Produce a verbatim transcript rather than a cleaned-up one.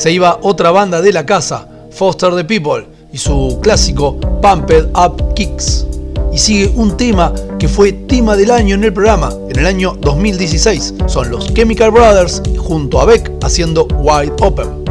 se iba otra banda de la casa, Foster the People, y su clásico Pumped Up Kicks. Y sigue un tema que fue tema del año en el programa, en el año dos mil dieciséis. Son los Chemical Brothers junto a Beck haciendo Wide Open.